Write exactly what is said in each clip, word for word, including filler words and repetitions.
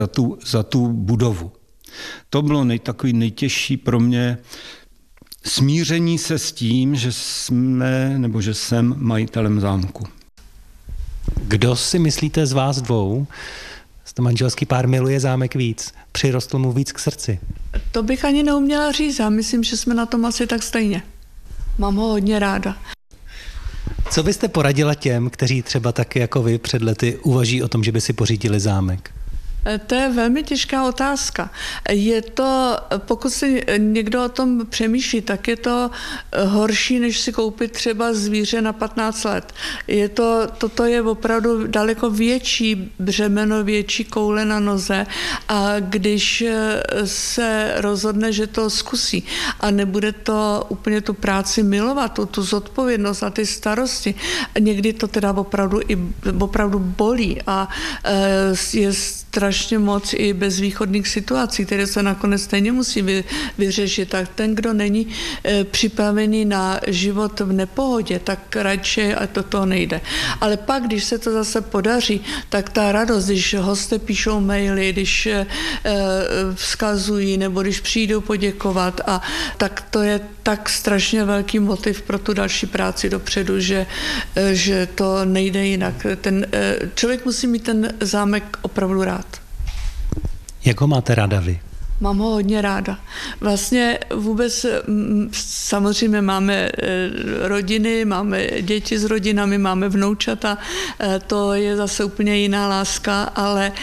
za tu, za tu budovu. To bylo nej, takový nejtěžší pro mě smíření se s tím, že jsme, nebo že jsem majitelem zámku. Kdo si myslíte z vás dvou, to manželský pár miluje zámek víc, přirostl mu víc k srdci? To bych ani neuměla říct, já myslím, že jsme na tom asi tak stejně. Mám ho hodně ráda. Co byste poradila těm, kteří třeba taky jako vy před lety uvažují o tom, že by si pořídili zámek? To je velmi těžká otázka. Je to, pokud si někdo o tom přemýšlí, tak je to horší, než si koupit třeba zvíře na patnáct let. Je to, toto je opravdu daleko větší břemeno, větší koule na noze a když se rozhodne, že to zkusí a nebude to úplně tu práci milovat, tu, tu zodpovědnost a ty starosti, někdy to teda opravdu, i, opravdu bolí a je strašně moc i bezvýchodných situací, které se nakonec stejně musí vy, vyřešit. Tak ten, kdo není e, připravený na život v nepohodě, tak radši a to, to nejde. Ale pak, když se to zase podaří, tak ta radost, když hosté píšou maily, když e, vzkazují nebo když přijdou poděkovat, a tak to je tak strašně velký motiv pro tu další práci dopředu, že, e, že to nejde jinak. Ten, e, člověk musí mít ten zámek opravdu rád. Jak ho máte ráda vy? Mám ho hodně ráda. Vlastně vůbec samozřejmě máme rodiny, máme děti s rodinami, máme vnoučata, to je zase úplně jiná láska, ale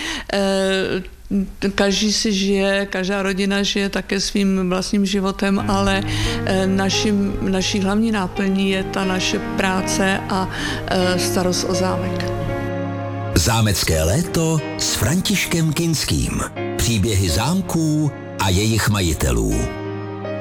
každý si žije, každá rodina žije také svým vlastním životem, ale naším, naší hlavní náplní je ta naše práce a starost o zámek. Zámecké léto s Františkem Kinským. Příběhy zámků a jejich majitelů.